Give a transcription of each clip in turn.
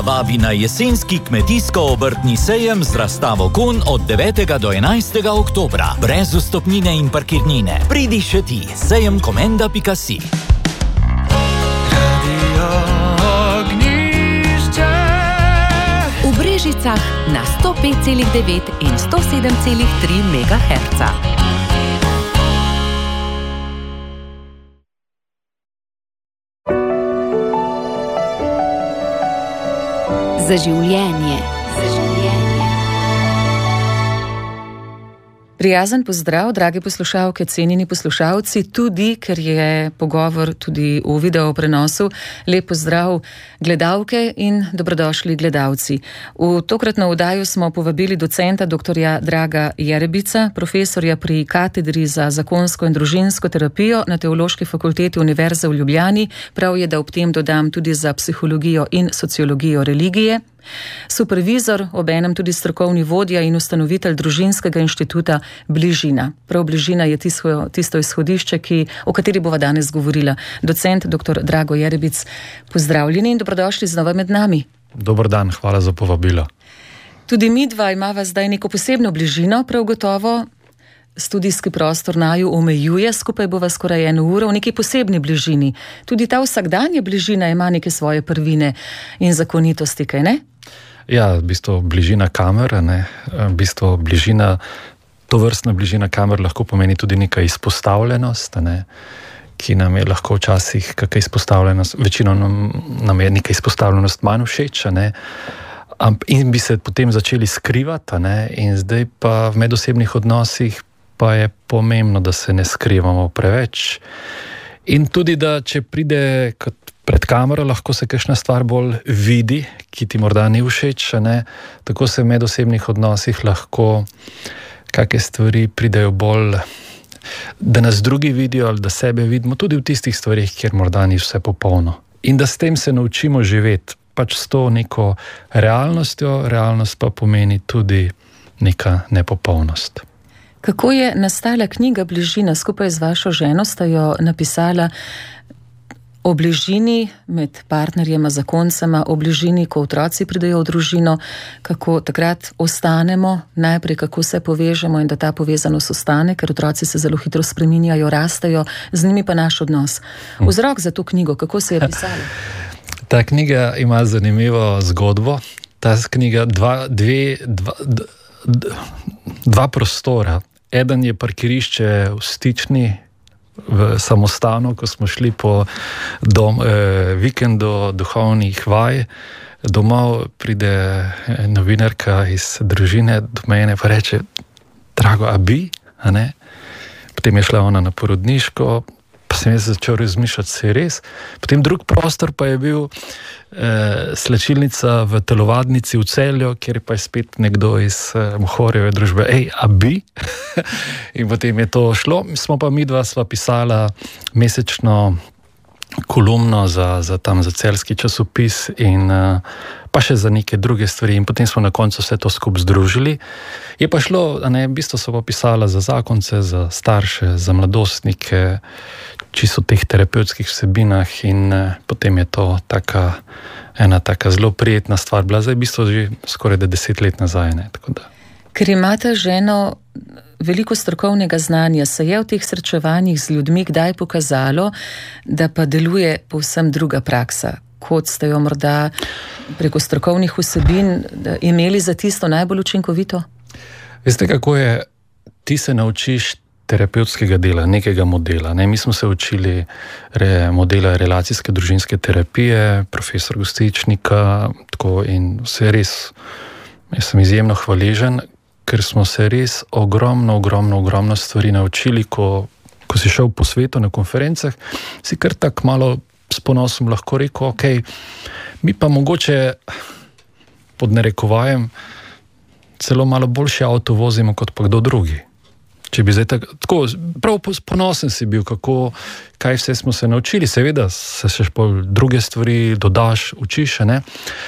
Vabi na jesenski kmetijsko-obrtni sejem z razstavo konj od 9. do 11. oktobra. Brez vstopnine in parkirnine. Pridi še ti, sejemkomenda.si. V Brežicah na 105,9 in 107,3 MHz. Za življenje. Prijazen pozdrav, dragi poslušalke, cenjeni poslušalci, tudi ker je pogovor tudi v video prenosu. Lep pozdrav gledalke in dobrodošli gledalci. V tokratno oddajo smo povabili docenta dr. Draga Jerebica, profesorja pri katedri za zakonsko in družinsko terapijo na Teološki fakulteti Univerze v Ljubljani. Prav je, da ob tem dodam tudi za psihologijo in sociologijo religije. Supervizor, obenem tudi strokovni vodja in ustanovitelj Družinskega inštituta Bližina. Prav Bližina je tisto izhodišče, o kateri bova danes govorila. Docent dr. Drago Jerebic, pozdravljeni in dobrodošli znova med nami. Dober dan, hvala za povabilo. Tudi mi dva imava zdaj neko posebno bližino, prav gotovo. Studijski prostor naju omejuje, skupaj bova skoraj 1 uro v neki posebni bližini. Tudi ta vsakdanja bližina ima neke svoje prvine in zakonitosti, kaj ne? Ja, v bistvu bližina kamer, ne? V bistvu bližina, tovrstna bližina kamer lahko pomeni tudi neka izpostavljenost, ne? Ki nam je lahko včasih kakšna izpostavljenost, večino nam je neka izpostavljenost manj všeč, ne? In bi se potem začeli skrivati, ne? In zdaj pa v medosebnih odnosih pa je pomembno, da se ne skrivamo preveč. In tudi, da če pride pred kamero, lahko se kakšna stvar bolj vidi, ki ti morda ni všeč, ne? Tako se v medosebnih odnosih lahko kakšne stvari pridejo bolj, da nas drugi vidijo ali da sebe vidimo, tudi v tistih stvarih, kjer morda ni vse popolno. In da s tem se naučimo živeti, pač s to neko realnostjo, realnost pa pomeni tudi neka nepopolnost. Kako je nastala knjiga Bližina? Skupaj z vašo ženo sta jo napisala o bližini med partnerjema, zakoncema, o bližini, ko otroci pridejo v družino, kako takrat ostanemo, najprej kako se povežemo in da ta povezanost ostane, ker otroci se zelo hitro spreminjajo, rastejo, z njimi pa naš odnos. Vzrok za to knjigo, kako se je pisala? Ta knjiga ima zanimivo zgodbo. Ta knjiga dva prostora. Eden je parkirišče v Stični, v samostanu, ko smo šli po vikendu duhovnih vaj. Domov pride novinarka iz družine do mene pa reče: Drago, a bi? A ne? Potem je šla ona na porodniško, pa sem jaz začel razmišljati, se je res. Potem drug prostor pa je bil slačilnica v telovadnici v Celju, kjer pa je spet nekdo iz Mohorjeve družbe: a bi? In potem je to šlo. Smo pa midva sva pisala mesečno kolumno za celjski časopis in pa še za neke druge stvari. In potem smo na koncu vse to skupaj združili. Je pa šlo, v bistvu so pa pisala za zakonce, za starše, za mladostnike, čisto v teh terapevtskih vsebinah in potem je to ena taka zelo prijetna stvar bila. Zdaj v bistvu že skoraj 10 let nazaj. Ne? Tako da. Ker imate ženo veliko strokovnega znanja, se je v teh srečevanjih z ljudmi kdaj pokazalo, da pa deluje povsem druga praksa, kot ste jo morda preko strokovnih vsebin imeli za tisto najbolj učinkovito? Veste, kako je, ti se naučiš terapevtskega dela, nekega modela. Ne? Mi smo se učili modela relacijske družinske terapije, profesor Gostičnika, tako in vse res, jaz sem izjemno hvaležen, ker smo se res ogromno stvari naučili, ko si šel po svetu na konferencah, si kar tak malo s ponosom lahko rekel, ok, mi pa mogoče pod narekovajem celo malo boljši avto vozimo kot pa kdo drugi. Če bi zdaj tako, prav ponosen si bil, kaj vse smo se naučili, seveda se še druge stvari dodaš, učiš, ne?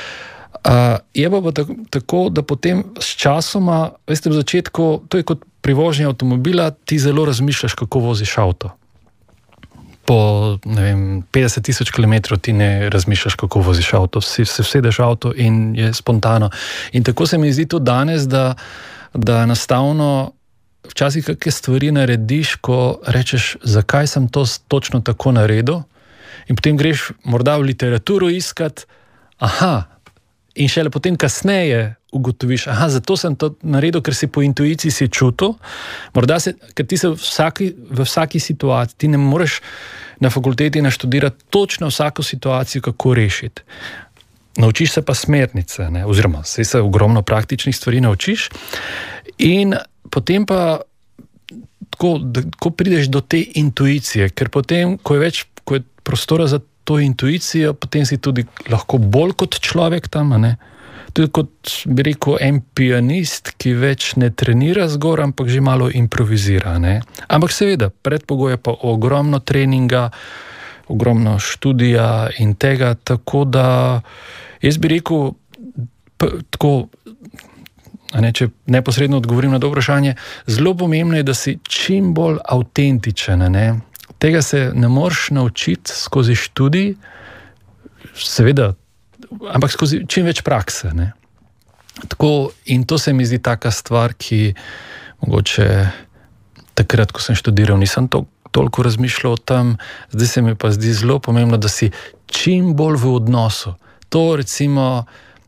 Je pa tako, da potem s časoma, veste, v začetku, to je kot pri vožnji avtomobila, ti zelo razmišljaš, kako voziš avto. po 50,000 kilometrov ti ne razmišljaš, kako voziš avto, se vsedeš v avto in je spontano. In tako se mi zdi tudi danes, da enostavno včasih kakšne stvari narediš, ko rečeš, zakaj sem to točno tako naredil, in potem greš morda v literaturo iskat, in šele potem kasneje ugotoviš, zato sem to naredil, ker si po intuiciji si čutil, morda ker ti se v vsaki situaciji, ti ne moreš na fakulteti naštudirati točno vsako situacijo, kako rešiti. Naučiš se pa smernice, ne? Oziroma se ogromno praktičnih stvari naučiš in potem pa ko prideš do te intuicije, ker potem, ko je prostora za to intuicijo, potem si tudi lahko bolj kot človek tam, ne? Tudi kot bi rekel en pianist, ki več ne trenira zgor, ampak že malo improvizira, ne? Ampak seveda, predpogoj je pa ogromno treninga, ogromno študija in tega, tako da jaz bi rekel tako, če neposredno odgovorim na to vprašanje, zelo pomembno je, da si čim bolj avtentičen, ne? Tega se ne moreš naučiti skozi študij, seveda, ampak skozi čim več prakse, ne? Tako, in to se mi zdi taka stvar, ki mogoče takrat, ko sem študiral, nisem toliko razmišljal o tem, zdaj se mi pa zdi zelo pomembno, da si čim bolj v odnosu. To recimo,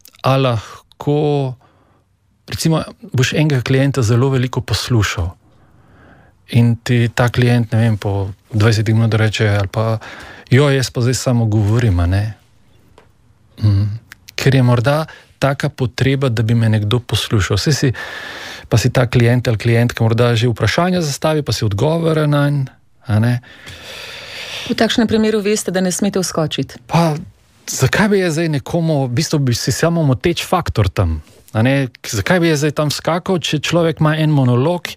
recimo boš enega klienta zelo veliko poslušal in ti ta klient, ne vem, po 20 minut reče, ali pa jaz pa zdaj samo govorim, ne? Ker je morda taka potreba, da bi me nekdo poslušal. Pa si ta klient ali klientka morda že vprašanja zastavi, pa si odgovore nanj, a ne? V takšnem primeru veste, da ne smete vskočiti. Pa zakaj bi je zdaj nekomu, v bistvu bi si samo moteč faktor tam, a ne? Zakaj bi je zdaj tam skakal, če človek ima en monolog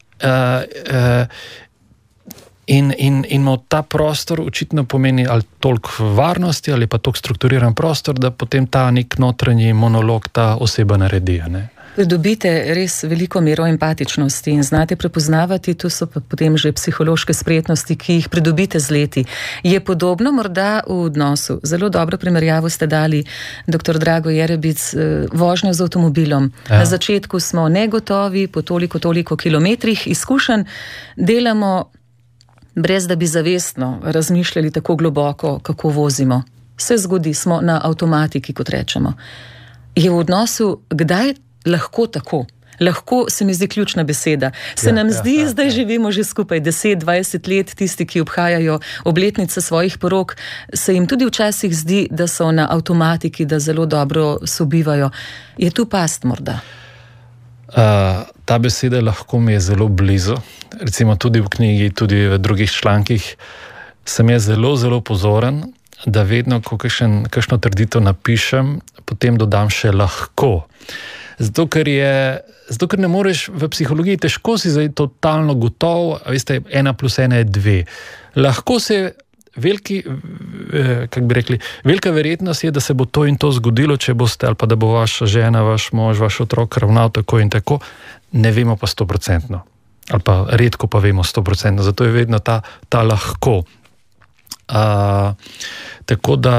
in mu ta prostor očitno pomeni ali toliko varnosti ali pa toliko strukturiran prostor, da potem ta nek notranji monolog ta oseba naredi, ne? Pridobite res veliko mero empatičnosti in znate prepoznavati, tu so pa potem že psihološke spretnosti, ki jih pridobite z leti. Je podobno morda v odnosu? Zelo dobro primerjavo ste dali, dr. Drago Jerebic, vožnjo z avtomobilom. Ja. Na začetku smo negotovi, po toliko kilometrih izkušenj delamo, brez da bi zavestno razmišljali tako globoko, kako vozimo. Se zgodi, smo na avtomatiki, kot rečemo. Je v odnosu kdaj lahko tako? Lahko se mi zdi ključna beseda. Nam zdi, zdaj živimo že skupaj 10-20 let, tisti, ki obhajajo obletnice svojih porok, se jim tudi včasih zdi, da so na avtomatiki, da zelo dobro sobivajo. Je tu past morda? Ta beseda lahko mi je zelo blizu. Recimo tudi v knjigi, tudi v drugih člankih sem jaz zelo, zelo pozoren, da vedno, ko kakšno trditev napišem, potem dodam še lahko. Zato, ker ne moreš v psihologiji, težko si zdaj totalno gotov, veste, 1+1 je 2. Lahko se velika verjetnost je, da se bo to in to zgodilo, če boste, ali pa da bo vaša žena, vaš mož, vaš otrok ravnal tako in tako, ne vemo pa 100%. Ali pa redko pa vemo 100%. Zato je vedno ta lahko. Tako da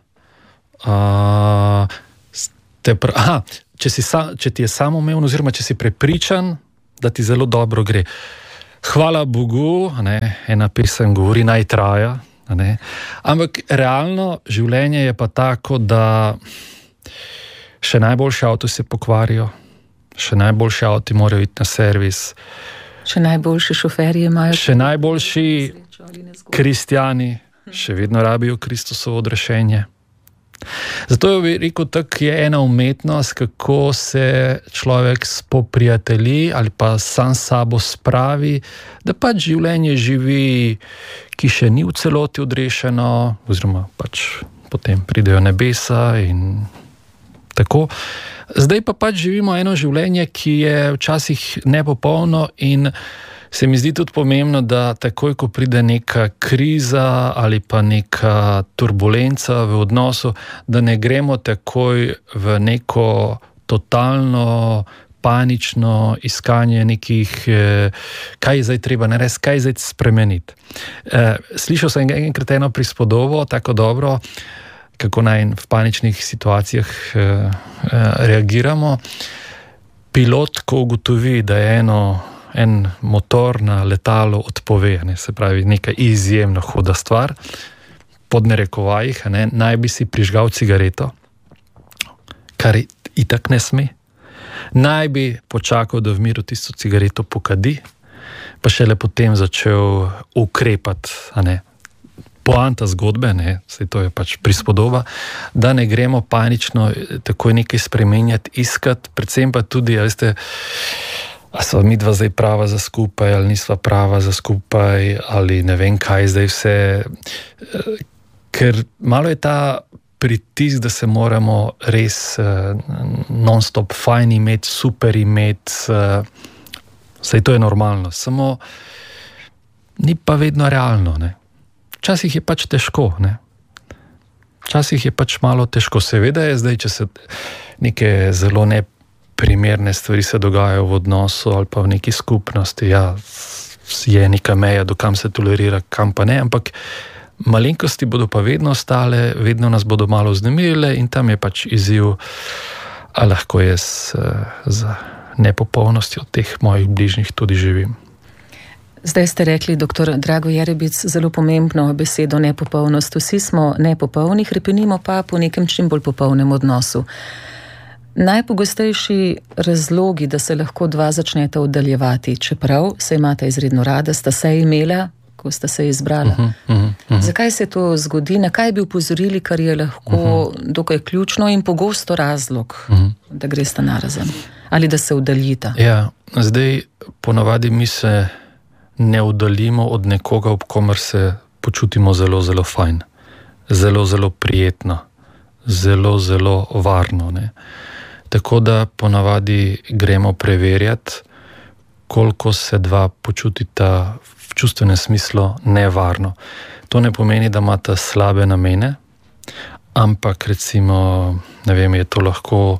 če ti je samoumevno, oziroma če si prepričan, da ti zelo dobro gre. Hvala Bogu, ena pesem govori, naj traja, ampak realno življenje je pa tako, da še najboljši avto se pokvarijo, še najboljši avti morajo iti na servis, še najboljši šoferji imajo, še najboljši kristjani še vedno rabijo Kristusovo odrešenje. Zato bi rekel, tako je ena umetnost, kako se človek spoprijatelji ali pa sam sabo spravi, da pač življenje živi, ki še ni v celoti odrešeno, oziroma pač potem pridejo nebesa in tako. Zdaj pa pač živimo eno življenje, ki je včasih nepopolno in se mi zdi tudi pomembno, da takoj, ko pride neka kriza ali pa neka turbulenca v odnosu, da ne gremo takoj v neko totalno panično iskanje nekih, kaj zdaj treba narediti, kaj zdaj spremeniti. Slišal sem enkrat eno prispodobo, tako dobro, kako naj v paničnih situacijah reagiramo. Pilot, ko ugotovi, da je en motor na letalu odpove, se pravi neka izjemno huda stvar, pod narekovajih, naj bi si prižgal cigareto, kar itak ne sme. Naj bi počakal, da v miru tisto cigareto pokadi, pa šele potem začel ukrepati. Poanta zgodbe, saj to je pač prispodoba, da ne gremo panično takoj nekaj spremenjati, iskati, predvsem pa tudi, veste, a sva midva zdaj prava za skupaj, ali nisva prava za skupaj, ali ne vem kaj zdaj vse. Ker malo je ta pritisk, da se moramo res non-stop fajn imeti, super imeti, saj to je normalno, samo ni pa vedno realno, Včasih je pač težko, Včasih je pač malo težko. Seveda je zdaj, če se neke zelo neprimerne stvari se dogajajo v odnosu ali pa v neki skupnosti, je neka meja, do kam se tolerira, kam pa ne, ampak malenkosti bodo pa vedno ostale, vedno nas bodo malo vznemirile in tam je pač izziv, a lahko jaz z nepopolnostjo teh mojih bližnjih tudi živim. Zdaj ste rekli, dr. Drago Jerebic, zelo pomembno besedo nepopolnost. Vsi smo nepopolni, hrepenimo pa po nekem čim bolj popolnem odnosu. Najpogostejši razlogi, da se lahko dva začneta oddaljevati, čeprav se imata izredno rada, sta se imela, ko sta se izbrala. Zakaj se to zgodi? Na kaj bi upozorili, kar je lahko dokaj ključno in pogosto razlog, da gresta narazen? Ali da se oddaljita? Ja, zdaj ponavadi mi se ne oddaljimo od nekoga, ob komer se počutimo zelo, zelo fajn, zelo, zelo prijetno, zelo, zelo varno. Tako da ponavadi gremo preverjati, koliko se dva počutita v čustvenem smislu nevarno. To ne pomeni, da imata slabe namene, ampak recimo, ne vem, je to lahko,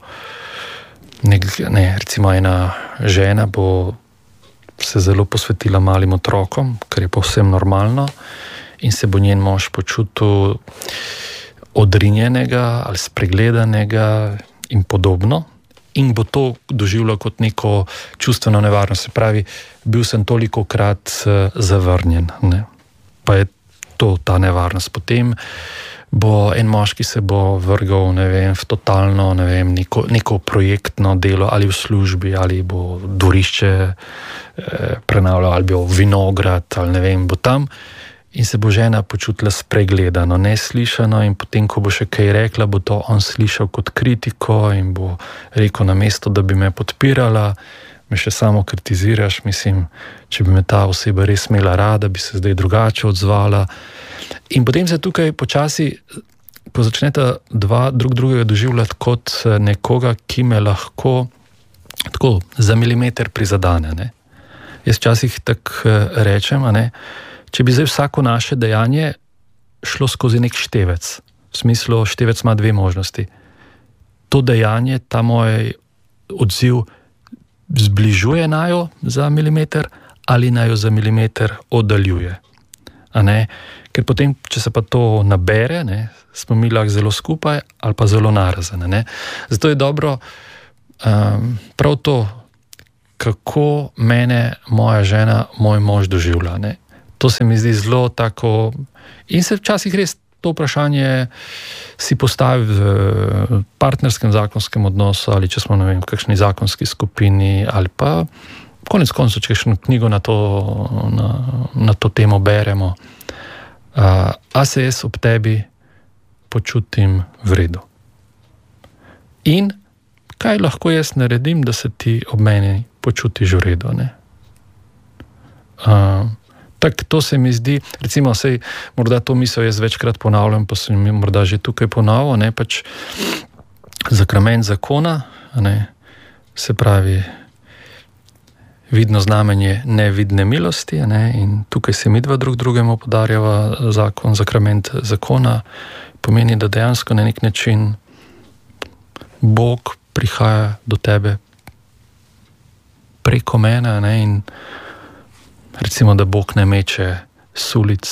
recimo ena žena bo se zelo posvetila malim otrokom, kar je povsem normalno, in se bo njen mož počutil odrinjenega ali spregledanega in podobno, in bo to doživljal kot neko čustveno nevarnost. Se pravi, bil sem tolikokrat zavrnjen, pa je to ta nevarnost. Potem bo en moški se bo vrgal, v totalno, neko projektno delo ali v službi, ali bo dvorišče prenavljal, ali bo vinograd, ali bo tam, in se bo žena počutila spregledano, neslišano, in potem, ko bo še kaj rekla, bo to on slišal kot kritiko in bo rekel, namesto da bi me podpirala, me še samo kritiziraš. Mislim, če bi me ta oseba res imela rada, bi se zdaj drugače odzvala. In potem se tukaj počasi, ko začneta dva drugega doživljati kot nekoga, ki me lahko tako za milimeter prizadene. Jaz včasih tako rečem, če bi zdaj vsako naše dejanje šlo skozi nek števec, v smislu števec ima dve možnosti. To dejanje, ta moj odziv zbližuje najo za milimeter ali najo za milimeter oddaljuje. Ker potem, če se pa to nabere, smo mi lahko zelo skupaj ali pa zelo narazen. Zato je dobro prav to, kako mene moja žena, moj mož doživlja. To se mi zdi zelo tako, in se včasih res to vprašanje si postavi v partnerskem zakonskem odnosu, ali če smo v kakšni zakonski skupini, ali pa konec koncev, če kakšno knjigo na to temo beremo. A se jaz ob tebi počutim v redu? In kaj lahko jaz naredim, da se ti ob meni počutiš v redu? Tako to se mi zdi, recimo, morda to misel jaz večkrat ponavljam, pa sem morda že tukaj ponovil, pač zakrament zakona, se pravi vidno znamenje nevidne milosti, in tukaj se midva drugemu podarjava zakon, zakrament zakona, pomeni, da dejansko na nek način Bog prihaja do tebe preko mene, ne, in recimo, da Bog ne meče sulic,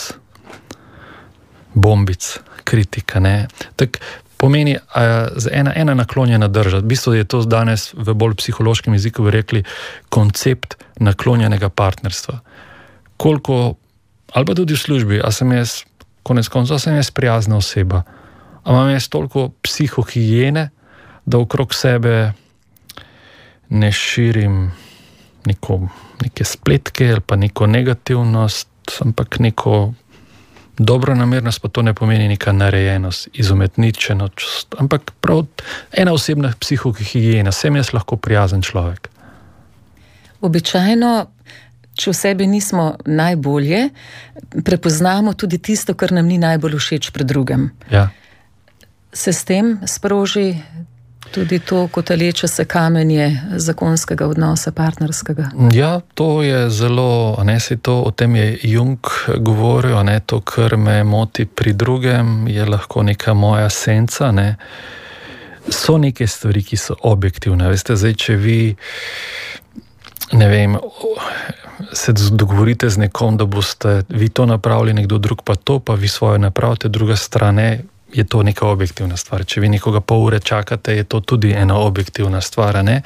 bombic, kritika, ne. Tak pomeni ena naklonjena drža. V bistvu je to danes v bolj psihološkem jeziku bi rekli koncept naklonjenega partnerstva. Koliko, ali pa tudi v službi, a sem jaz, konec konca, sem jaz prijazna oseba, a imam jaz toliko psihohigijene, da okrog sebe ne širim neke spletke ali pa neko negativnost, ampak neko dobronamernost, pa to ne pomeni neka narejenost, izumetničenost, ampak prav ena osebna psihohigijena, sem jaz lahko prijazen človek. Običajno, če v sebi nismo najbolje, prepoznamo tudi tisto, kar nam ni najbolj všeč pri drugem. Ja. Se s tem sproži tudi to kotaleče se kamenje zakonskega odnosa, partnerskega? Ja, to je zelo, o tem je Jung govoril, to, kar me moti pri drugem, je lahko neka moja senca, ne. So neke stvari, ki so objektivne. Veste, zdaj, če vi, ne vem, se dogovorite z nekom, da boste vi to napravili, nekdo drug pa to, pa vi svoje napravite, druga stran ne, je to neka objektivna stvar. Če vi nekoga pol ure čakate, je to tudi ena objektivna stvar, ne?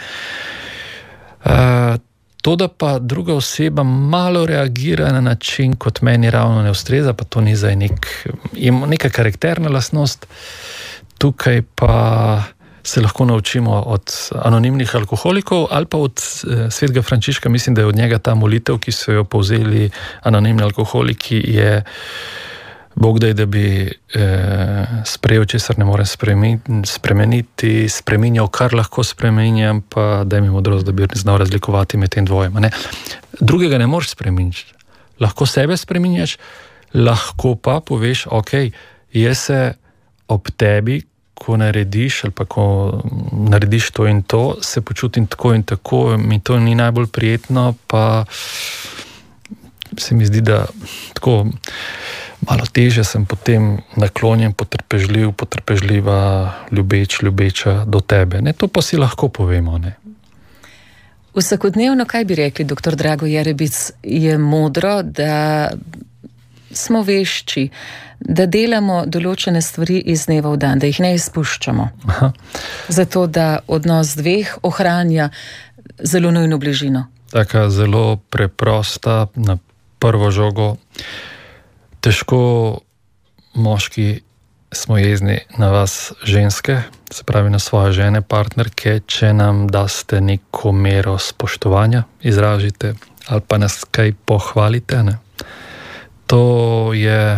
To, da pa druga oseba malo reagira na način, kot meni ravno ne ustreza, pa to ni zdaj neka karakterna lastnost, tukaj pa se lahko naučimo od anonimnih alkoholikov ali pa od svetega Frančiška, mislim, da je od njega ta molitev, ki so jo povzeli anonimni alkoholiki, je Bog daj, da bi sprejel, česar ne morem spremeniti, spreminjal, kar lahko spreminjam, pa daj mi modrost, da bi znal razlikovati med tem dvojima. Ne? Drugega ne moreš spremeniti. Lahko sebe spreminjaš, lahko pa poveš, ok, jaz se ob tebi, ko narediš ali pa ko narediš to in to, se počutim tako in tako, mi to ni najbolj prijetno, pa se mi zdi, da tako malo teže sem potem naklonjen, potrpežljiva, ljubeča do tebe. Ne, to pa si lahko povemo, ne. Vsakodnevno, kaj bi rekli, dr. Drago Jerebic, je modro, da smo vešči, da delamo določene stvari iz dneva v dan, da jih ne izpuščamo. Aha. Zato, da odnos dveh ohranja zelo nujno bližino. Taka zelo preprosta, na prvo žogo. Težko moški smo jezni na vas ženske, se pravi na svoje žene, partnerke, če nam daste neko mero spoštovanja, izražite, ali pa nas kaj pohvalite, ne. To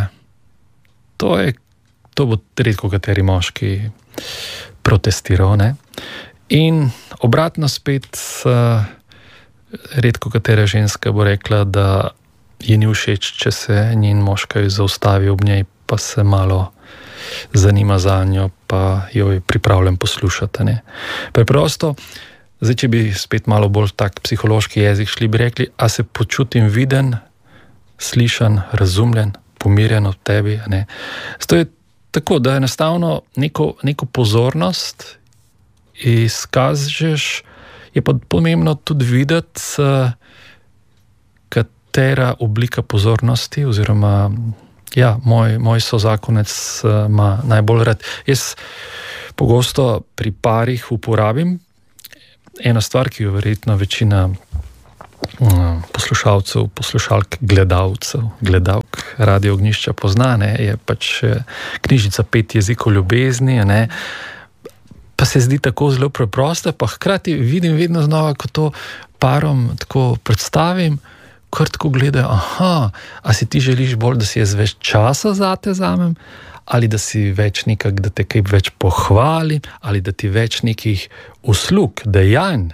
bo redko kateri moški protestiral, ne. In obratno spet, redko katera ženska bo rekla, da ji ni všeč, če se njen moškaj zaustavi ob njej, pa se malo zanima za njo, pa jo je pripravljen poslušati, ne. Preprosto, zdaj, če bi spet malo bolj tak psihološki jezik šli, bi rekli, a se počutim viden, slišan, razumljen, pomirjen od tebi, ne. Zato je tako, da enostavno neko pozornost izkažeš, je pa pomembno tudi videti, katera oblika pozornosti, oziroma ja, moj sozakonec ima najbolj rad. Jaz pogosto pri parih uporabim eno stvar, ki jo verjetno večina poslušalcev, poslušalk, gledalk Radio Ognjišča pozna, ne, je pač knjižica 5 jezikov ljubezni, ne, pa se zdi tako zelo preprosta, pa hkrati vidim vedno znova, ko to parom tako predstavim, kar tako gledajo, a si ti želiš bolj, da si jaz več časa zate vzamem, ali da si več nekak, da te kaj več pohvalim, ali da ti več nekih uslug, dejanj,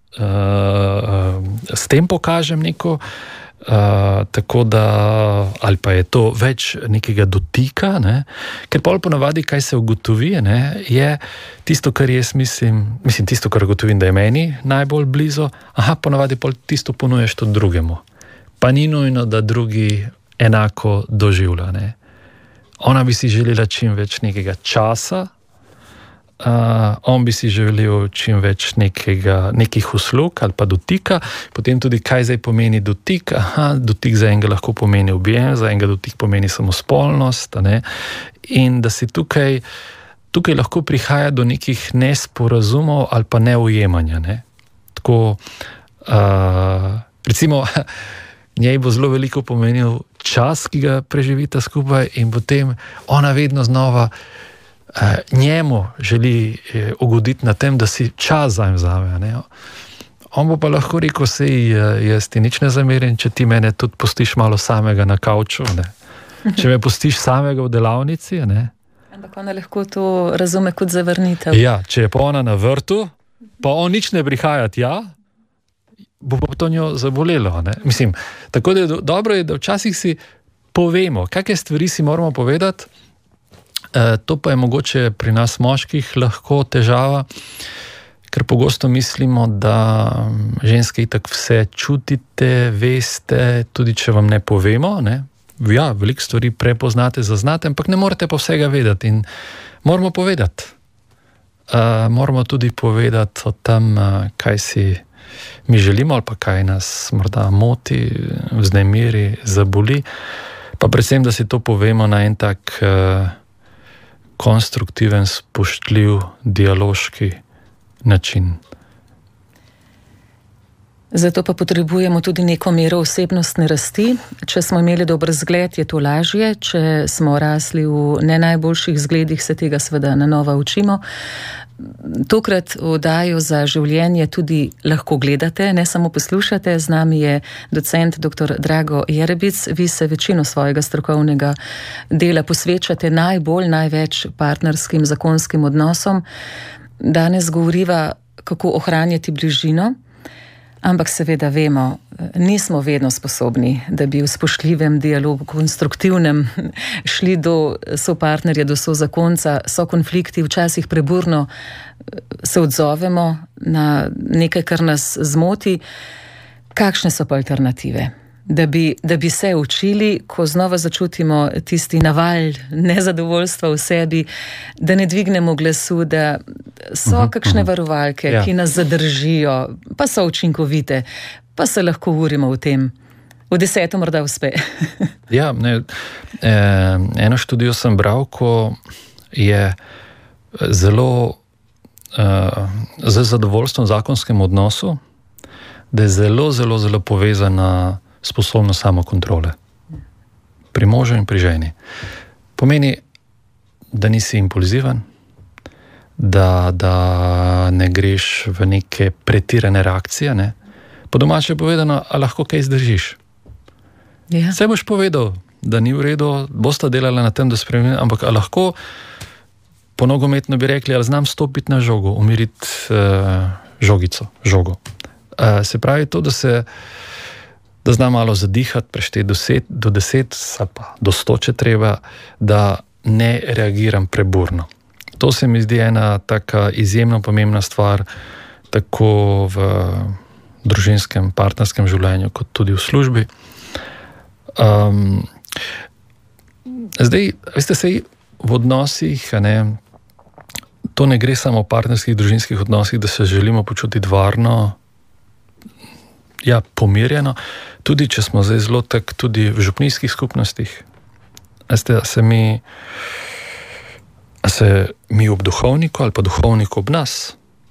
s tem pokažem neko, tako da, ali pa je to več nekega dotika, ne? Ker pol ponavadi, kaj se ugotovi, ne, je tisto, kar jaz mislim, tisto, kar ugotovim, da je meni najbolj blizu, ponavadi pol tisto ponuješ tudi drugemu. Pa ni nujno, da drugi enako doživlja, ne. Ona bi si želela čim več nekega časa, on bi si želel čim več nekih uslug ali pa dotika, potem tudi kaj zdaj pomeni dotik. Dotik za enega lahko pomeni objem, za enega dotik pomeni samo spolnost, ne? In da si tukaj lahko prihaja do nekih nesporazumov ali pa neujemanja. Ne? Tako, recimo, njej bo zelo veliko pomenil čas, ki ga preživita skupaj, in potem ona vedno znova njemu želi ugoditi na tem, da si čas vzame. Ne? On bo pa lahko rekel, sej jaz ti nič ne zamerim, če ti mene tudi pustiš malo samega na kavču, ne? Če me pustiš samega v delavnici. Ne? Ampak ona lahko to razume kot zavrnitev. Ja, če je pa ona na vrtu, pa on nič ne prihaja tja, bo pa to njo zabolelo. Ne? Mislim, tako da dobro je, da včasih si povemo, kakšne stvari si moramo povedati. To pa je mogoče pri nas moških lahko težava, ker pogosto mislimo, da ženske itak vse čutite, veste, tudi če vam ne povemo. Ne? Ja, veliko stvari prepoznate, zaznate, ampak ne morete pa vsega vedeti in moramo povedati. Moramo tudi povedati o tem, kaj si mi želimo ali pa kaj nas morda moti, vznemiri, zaboli, pa predvsem, da si to povemo na en tak konstruktiven, spoštljiv, dialoški način. Zato pa potrebujemo tudi neko mero osebnostne rasti. Če smo imeli dober zgled, je to lažje. Če smo rasli v ne najboljših zgledih, se tega seveda na novo učimo. Tokrat oddajo Za življenje tudi lahko gledate, ne samo poslušate. Z nami je docent dr. Drago Jerebic. Vi se večino svojega strokovnega dela posvečate največ partnerskim zakonskim odnosom. Danes govoriva, kako ohranjati bližino, ampak seveda vemo, nismo vedno sposobni, da bi v spoštljivem dialogu, konstruktivnem šli do sopartnerja, do sozakonca. So konflikti, včasih preburno se odzovemo na nekaj, kar nas zmoti. Kakšne so pa alternative? Da bi se učili, ko znova začutimo tisti naval nezadovoljstva v sebi, da ne dvignemo glasu, da so kakšne varovalke, ki nas zadržijo, pa so učinkovite, pa se lahko urimo v tem. V 10 morda uspe. Ja, eno študijo sem bral, ko je zelo z zadovoljstvom v zakonskem odnosu, da je zelo, zelo, zelo povezana sposobnost samokontrole. Pri možu in pri ženi. Pomeni, da nisi impulziven, da ne greš v neke pretirane reakcije. Ne? Po domače povedano, a lahko kaj zdržiš. Ja. Vse boš povedal, da ni v redu, bosta delala na tem, da spremeni, ampak a lahko po nogometno bi rekli, ali znam stopiti na žogo, umiriti žogo. Se pravi to, da zna malo zadihati, prešteti do 10 ali pa do 100, če treba, da ne reagiram preburno. To se mi zdi ena taka izjemno pomembna stvar, tako v družinskem, partnerskem življenju, kot tudi v službi. Zdaj, veste, sej v odnosih, to ne gre samo v partnerskih, družinskih odnosih, da se želimo počutiti varno, pomirjeno, tudi če smo zdaj zelo tak tudi v župnijskih skupnostih. Veste, se mi ob duhovniku ali pa duhovniku ob nas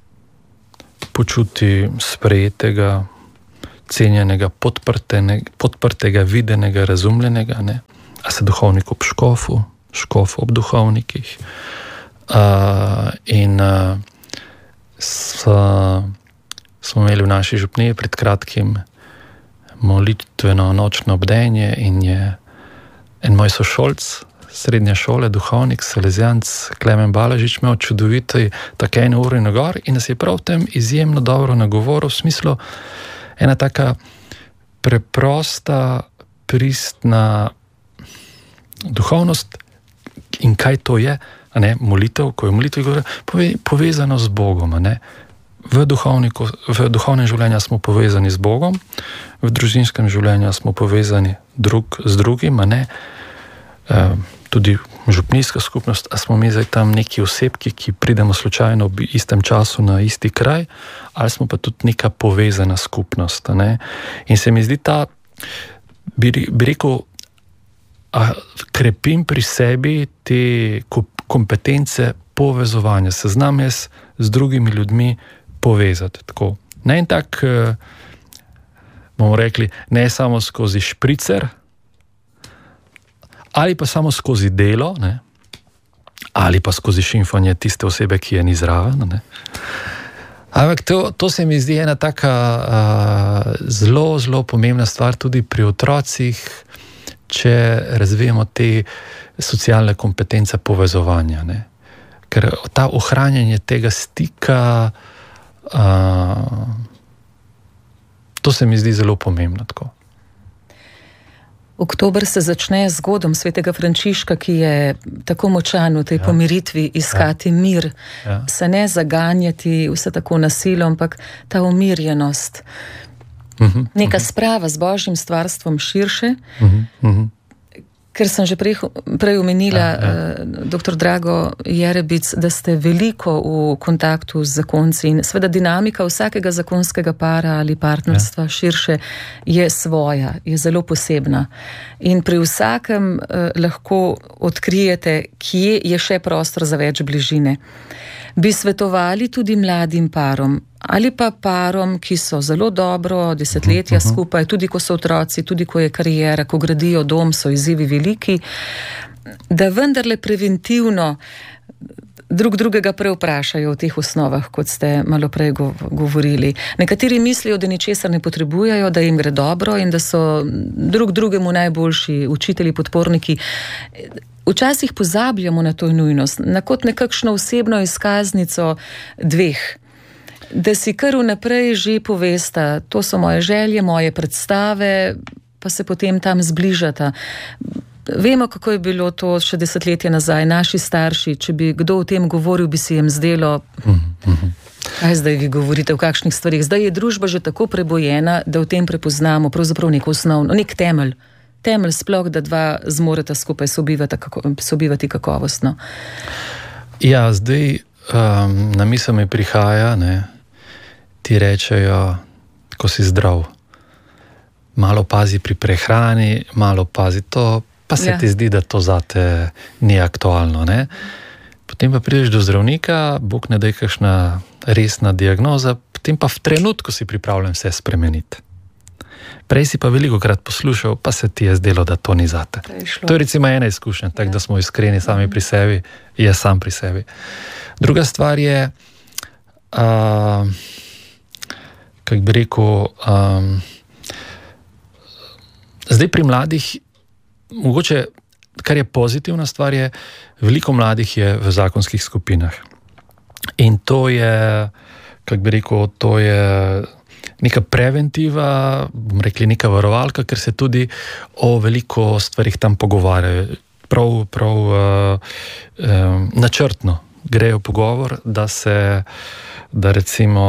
počuti sprejetega, cenjenega, podprtega, videnega, razumljenega, ne? A se duhovnik ob škofu, škof ob duhovnikih. Smo imeli v naši župniji pred kratkim molitveno nočno bdenje in je en moj sošolc srednje šole, duhovnik, salezijanc Klemen Balažič, imel čudoviti tak 1 uro na gor in nas je prav tem izjemno dobro nagovoril, v smislu ena taka preprosta, pristna duhovnost in kaj to je, molitev, ko je molitev povezano z Bogom, V duhovnem življenju smo povezani z Bogom, v družinskem življenju smo povezani drug z drugim, tudi župnijska skupnost, a smo mi zdaj tam neki osebki, ki pridemo slučajno v istem času na isti kraj, ali smo pa tudi neka povezana skupnost. Ne? In se mi zdi ta, bi rekel, krepim pri sebi te kompetence povezovanja, se znam jaz z drugimi ljudmi povezati. Tako. Ne en tak, bomo rekli, ne samo skozi špricer, ali pa samo skozi delo, ne? Ali pa skozi šimfanje tiste osebe, ki je ni zraven. Ne? Ampak to se mi zdi ena taka zelo, zelo pomembna stvar tudi pri otrocih, če razvijamo te socialne kompetence povezovanja. Ne? Ker ta ohranjanje tega stika, to se mi zdi zelo pomembno. Tako. Oktober se začne z zgodom svetega Frančiška, ki je tako močan v tej pomiritvi, iskati mir, se ne zaganjati vse tako nasilno, ampak ta umirjenost. Neka sprava z Božjim stvarstvom širše, ker sem že prej omenila, dr. Drago Jerebic, da ste veliko v kontaktu z zakonci in seveda dinamika vsakega zakonskega para ali partnerstva širše je svoja, je zelo posebna. In pri vsakem lahko odkrijete, kje je še prostor za več bližine. Bi svetovali tudi mladim parom ali pa parom, ki so zelo dobro desetletja skupaj, tudi ko so otroci, tudi ko je kariera, ko gradijo dom, so izzivi veliki, da vendarle preventivno drugega prevprašajo v teh osnovah, kot ste malo prej govorili. Nekateri mislijo, da ničesar ne potrebujejo, da jim gre dobro in da so drugemu najboljši učitelji, podporniki. Včasih pozabljamo na to nujnost, na kot nekakšno osebno izkaznico dveh, da si kar vnaprej že povesta, to so moje želje, moje predstave, pa se potem tam zbližata. Vemo, kako je bilo to še desetletje nazaj, naši starši, če bi kdo o tem govoril, bi si jim zdelo, kaj zdaj vi govorite, v kakšnih stvarih. Zdaj je družba že tako prebojena, da v tem prepoznamo pravzaprav neko osnovno, nek temelj sploh, da dva zmoreta skupaj sobivati kakovostno. Ja, zdaj na misel mi prihaja, ne, ti rečejo, ko si zdrav, malo pazi pri prehrani, malo pazi to, pa se ti zdi, da to zate ni aktualno. Ne? Potem pa prideš do zdravnika, Bog ne daj kakšna resna diagnoza, potem pa v trenutku si pripravljen vse spremeniti. Prej si pa velikokrat poslušal, pa se ti je zdelo, da to ni zate. To je recimo ena izkušnja, tako da smo iskreni sami pri sebi, jaz sam pri sebi. Druga stvar je, kako bi rekel, zdaj pri mladih, mogoče, kar je pozitivna stvar, je, veliko mladih je v zakonskih skupinah. In to je, kako bi rekel, to je neka preventiva, bom rekli neka varovalka, ker se tudi o veliko stvarih tam pogovarjajo. Prav načrtno grejo pogovor, da recimo,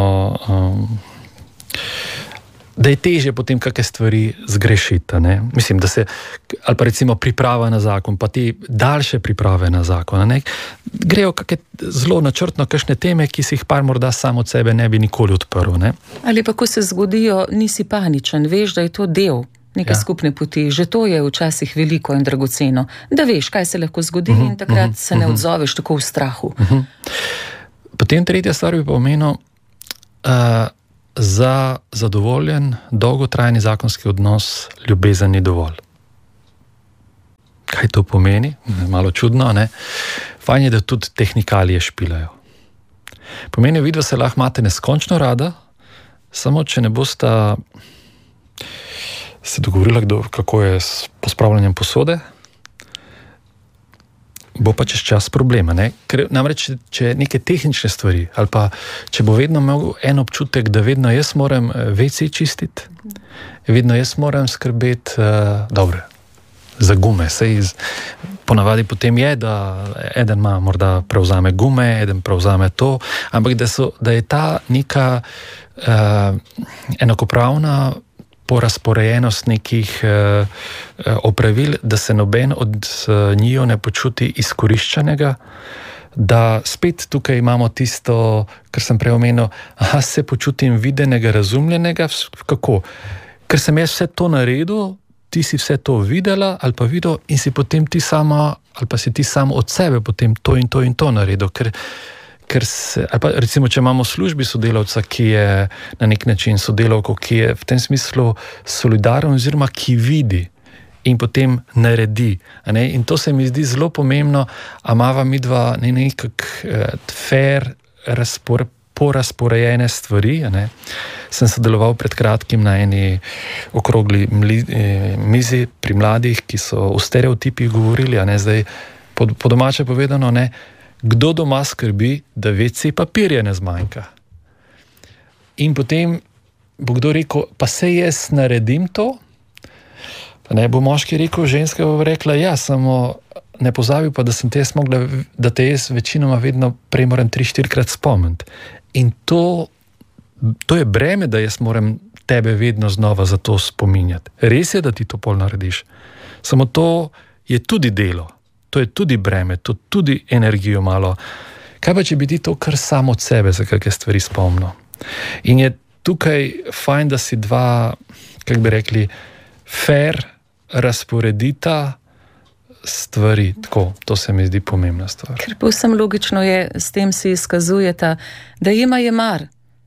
da je težje potem kakšne stvari zgrešiti. Ne? Mislim, da se, ali pa recimo priprava na zakon, pa te daljše priprave na zakon. Ne? Grejo kakšne zelo načrtno kakšne teme, ki si jih par morda sam od sebe ne bi nikoli odprl. Ne? Ali pa ko se zgodijo, nisi paničen, veš, da je to del neke skupne poti. Že to je včasih veliko in dragoceno. Da veš, kaj se lahko zgodi in takrat se ne odzoveš tako v strahu. Potem tretja stvar bi pa omenil, za zadovoljen, dolgotrajni zakonski odnos ljubezen ni dovolj. Kaj to pomeni? Malo čudno, ne? Fajn je, da tudi tehnikalije špilajo. Pomeni, vidva se lahko imate neskončno rada, samo če ne bosta se dogovorila, kako je s pospravljanjem posode, bo pa čez čas problema. Ne? Ker namreč, če neke tehnične stvari, ali pa če bo vedno imel en občutek, da vedno jaz moram WC čistiti, vedno jaz moram skrbeti, dobro, za gume. Ponavadi potem je, da eden ima morda prevzame gume, eden prevzame to, ampak da je ta neka enakopravna porazporejenost nekih opravil, da se noben od njiju ne počuti izkoriščenega, da spet tukaj imamo tisto, kar sem prej omenil, se počutim videnega, razumljenega, kako? Ker sem jaz vse to naredil, ti si vse to videla ali pa videl in si potem ti sama ali pa si ti sam od sebe potem to in to in to naredil, ker se, ali pa recimo, če imamo v službi sodelavca, ki je na nek način sodelavko, ki je v tem smislu solidaren oziroma ki vidi in potem naredi. Ne? In to se mi zdi zelo pomembno, a imava midva nekak fair porazporejene stvari. Ne? Sem sodeloval pred kratkim na eni okrogli mizi pri mladih, ki so o stereotipih govorili, a ne zdaj po domače povedano, ne, kdo doma skrbi, da WC papirja ne zmanjka. In potem bo kdo rekel, pa se jaz naredim to, pa ne bo moški rekel, ženska bo rekla, ja, samo ne pozabi pa, da sem te jaz mogla, da te jaz večinoma vedno prej moram 3-4krat spomniti. In to je breme, da jaz moram tebe vedno znova za to spominjati. Res je, da ti to pol narediš. Samo to je tudi delo, to je tudi breme, to tudi energijo malo. Kaj pa, če bi ti to kar samo od sebe za kakšne stvari spomnil? In je tukaj fajn, da si dva, kako bi rekli, fair razporedita stvari. Tako, to se mi zdi pomembna stvar. Ker povsem logično je, s tem si izkazujeta, da jima je mar.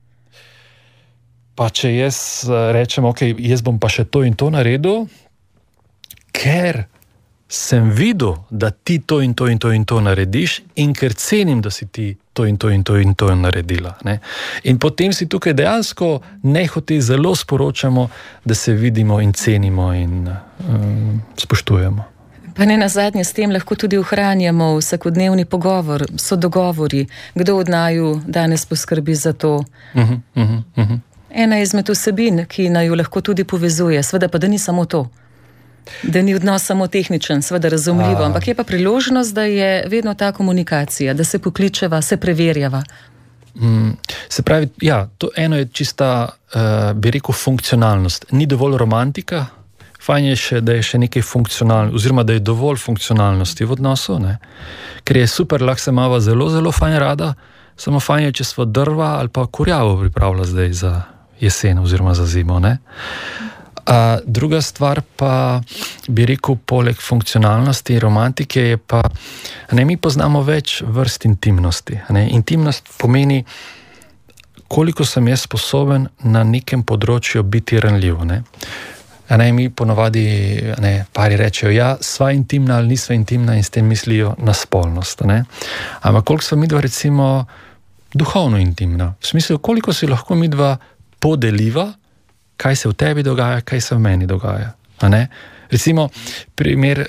Pa če jaz rečem, ok, jaz bom pa še to in to naredil, ker sem videl, da ti to in to in to in to narediš in ker cenim, da si ti to in to in to in to naredila. Ne? In potem si tukaj dejansko nehote zelo sporočamo, da se vidimo in cenimo in spoštujemo. Pa ne nazadnje, s tem lahko tudi ohranjamo vsakodnevni pogovor, so dogovori, kdo od naju danes poskrbi za to. Ena izmed vsebin, ki naju lahko tudi povezuje, seveda pa da ni samo to. Da ni odnos samo tehničen, seveda razumljivo, ampak je pa priložnost, da je vedno ta komunikacija, da se pokličeva, se preverjava. Se pravi, ja, to eno je čista, bi rekel, funkcionalnost. Ni dovolj romantika, fajn je še, da je še nekaj funkcionalno, oziroma da je dovolj funkcionalnosti v odnosu, ne? Ker je super, lahko se imava zelo, zelo fajn rada, samo fajn je, če sva drva ali pa kurjavo pripravila zdaj za jesen oziroma za zimo, ne? Druga stvar pa, bi rekel, poleg funkcionalnosti in romantike je pa, ne, mi poznamo več vrst intimnosti. Ne? Intimnost pomeni, koliko sem jaz sposoben na nekem področju biti ranljiv. Ne? Mi ponovadi, pari rečejo, ja, sva intimna ali nisva intimna in s tem mislijo na spolnost. Ne? Ampak koliko sva midva recimo duhovno intimna? V smislu, koliko si lahko midva podeliva, kaj se v tebi dogaja, kaj se v meni dogaja. Recimo, primer,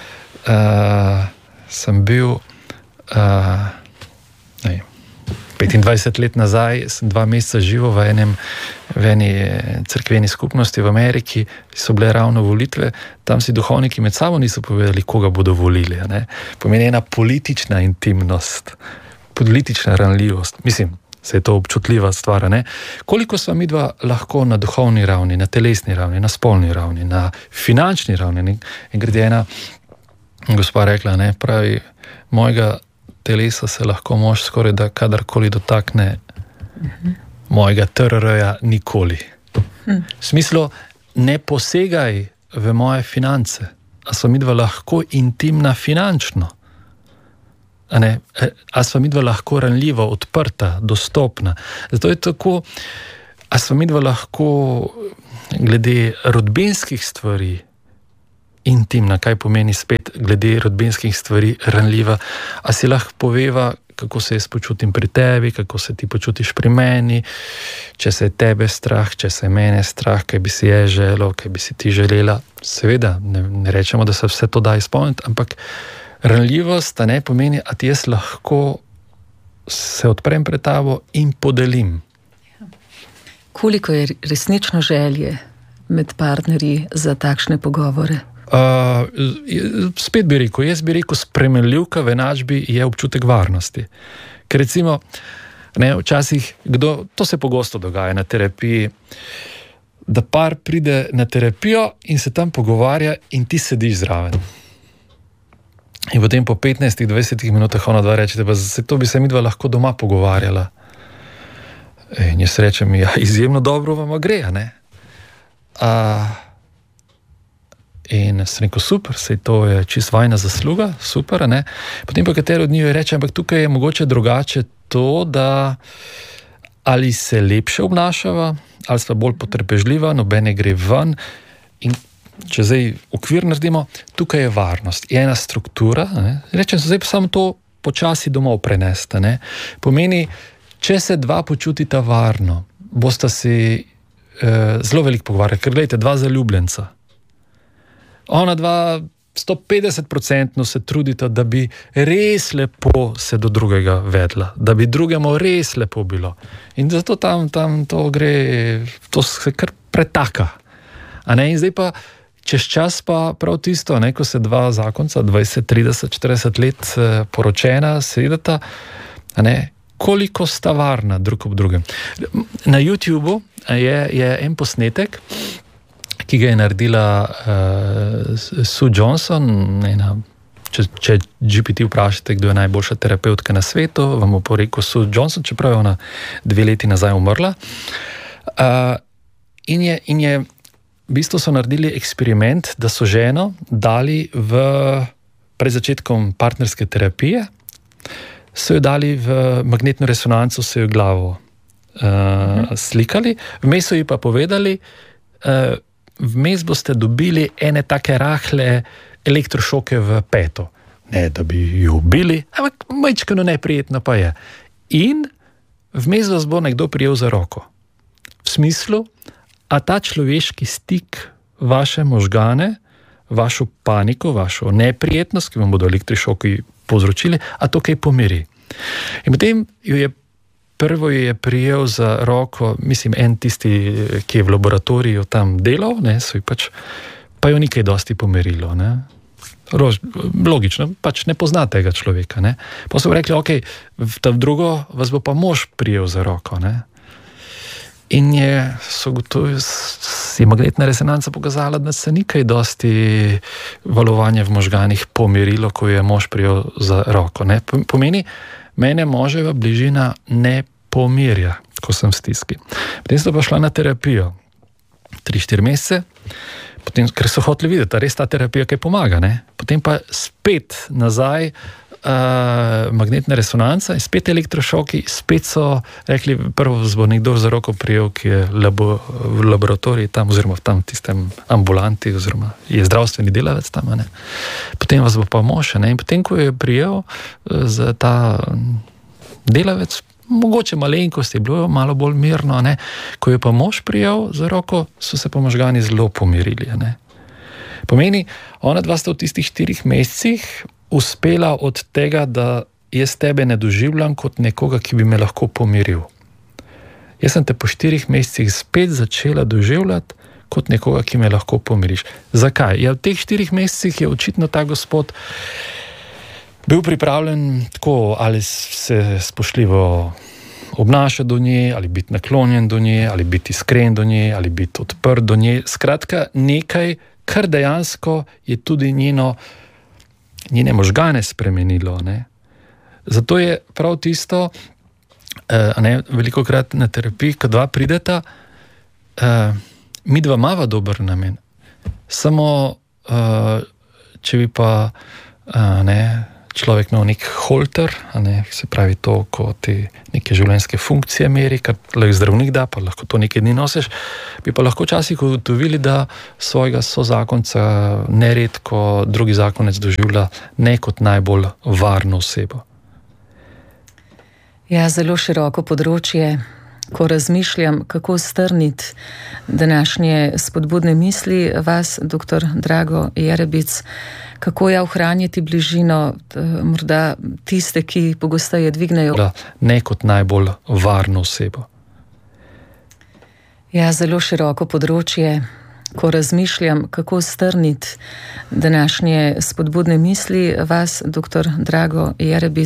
sem bil 25 let nazaj, sem 2 meseca živel v eni cerkveni skupnosti v Ameriki, so bile ravno volitve, tam si duhovniki med sabo niso povedali, koga bodo volili. Pomeni ena politična intimnost, politična ranljivost. Mislim, se je to občutljiva stvar, ne? Koliko sva midva lahko na duhovni ravni, na telesni ravni, na spolni ravni, na finančni ravni. In grede ena gospa rekla, ne, pravi, mojega telesa se lahko mož skoraj da kadarkoli dotakne, mojega TRR-ja nikoli. V smislu, ne posegaj v moje finance, a sva midva lahko intimna finančno. A sva midva lahko ranljiva, odprta, dostopna. Zato je tako, a sva midva lahko glede rodbinskih stvari intimna, kaj pomeni spet glede rodbinskih stvari ranljiva, a si lahko poveva, kako se jaz počutim pri tebi, kako se ti počutiš pri meni, če se je tebe strah, če se je mene strah, kaj bi si je želel, kaj bi si ti želela. Seveda, ne rečemo, da se vse to da izpolniti, ampak ranljivost, ne pomeni, a ti jaz lahko se odprem pred tabo in podelim. Koliko je resnično želje med partnerji za takšne pogovore? Spet bi rekel, jaz bi rekel, spremenljivka v enačbi je občutek varnosti. Ker recimo, včasih, to se pogosto dogaja na terapiji, da par pride na terapijo in se tam pogovarja in ti sediš zraven. In potem po 15-20 minutah ona dva rečete, pa to bi se midva lahko doma pogovarjala. In jaz rečem, ja, izjemno dobro vam gre, a ne? In sem rekel, super, sej to je čisto vajna zasluga, super, a ne? Potem pa katero od njih reče, ampak tukaj je mogoče drugače to, da ali se lepše obnašava, ali sva bolj potrpežljiva, nobene gre ven. In če zdaj okvir naredimo, tukaj je varnost, je ena struktura, ne? Rečem, zdaj pa samo to počasi domov prenesta, ne? Pomeni, če se dva počutita varno, bosta si zelo veliko pogovarjali, ker gledajte, dva zaljubljenca. Ona dva 150% se trudita, da bi res lepo se do drugega vedla, da bi drugemu res lepo bilo. In zato tam to gre, to se kar pretaka. A ne? In zdaj pa, čez čas pa prav tisto, ne, ko se dva zakonca, 20, 30, 40 let poročena, sedeta, a ne, koliko sta varna drug ob drugem. Na YouTubeu je en posnetek, ki ga je naredila Sue Johnson. Če GPT vprašate, kdo je najboljša terapeutka na svetu, vam bo rekel Sue Johnson, čeprav je ona 2 leti nazaj umrla. In je v bistvu so naredili eksperiment, da so ženo dali pred začetkom partnerske terapije, so jo dali v magnetno resonanco, so jo glavo slikali, vmes so ji pa povedali, vmes boste dobili ene take rahle elektrošoke v peto. Ne, da bi jo ubili, ampak majčkeno neprijetno pa je. In vmes vas bo nekdo prijel za roko. V smislu, a ta človeški stik vaše možgane, vašo paniko, vašo neprijetnost, ki vam bodo elektrošoki povzročili, a to kaj pomiri. In potem prvo jo je prijel za roko, mislim, en tisti, ki je v laboratoriju tam delal, ne, pa jo ni kaj dosti pomerilo. Ne. Logično, pač ne pozna tega človeka. Ne. Pa so rekli, ok, v drugo vas bo pa mož prijel za roko. Ne. In je magnetna resonanca pokazala, da se ni kaj dosti valovanja v možganih pomirilo, ko je mož prijel za roko. Ne. Pomeni, mene moževa bližina ne pomirja, ko sem v stiski. Potem so pa šla na terapijo 3-4 mesece, potem, ker so hoteli videti, da res ta terapija kaj pomaga. Ne? Potem pa spet nazaj magnetna resonanca in spet elektrošoki, spet so rekli, prvo bo nekdo za roko prijel, ki je v laboratoriji tam, oziroma v tam tistem ambulanti, oziroma je zdravstveni delavec tam. Ne? Potem vas bo pa mož. Ne? In potem, ko je prijel za ta delavec, mogoče malenkost je bilo malo bolj mirno, ne? Ko je pa mož prijel za roko, so se pa možgani zelo pomirili. Ne? Pomeni, ona dva sta v tistih 4 mesecih uspela od tega, da jaz tebe ne doživljam kot nekoga, ki bi me lahko pomiril. Jaz sem te po 4 mesecih spet začela doživljati kot nekoga, ki me lahko pomiriš. Zakaj? Ja, v teh 4 mesecih je očitno ta gospod bil pripravljen tako, ali se spoštljivo obnaša do nje, ali biti naklonjen do nje, ali biti iskren do nje, ali biti odprt do nje. Skratka, nekaj, kar dejansko je tudi njene možgane spremenilo. Ne? Zato je prav tisto, velikokrat na terapiji, ko dva prideta, mi dva imava dober namen. Samo, če bi pa človek imel nek holter, se pravi to, ko ti neke življenjske funkcije meri, kar lahko zdravnik da, pa lahko to nekaj dni nosiš, bi pa lahko včasih ugotovili, da svojega sozakonca neredko drugi zakonec doživlja ne kot najbolj varno osebo. Ja, zelo široko področje. Ko razmišljam, kako strniti današnje spodbudne misli, vas, dr. Drago Jerebic, kako je ohranjati bližino, morda tiste, ki pogosteje dvignejo. Ne kot najbolj varno osebo. Ja, zelo široko področje. Ko razmišljam, kako strniti današnje spodbudne misli, vas, dr. Drago Jerebic,